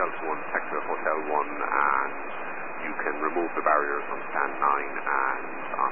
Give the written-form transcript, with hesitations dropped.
House 1, Texas Hotel 1, and you can remove the barriers from stand 9 and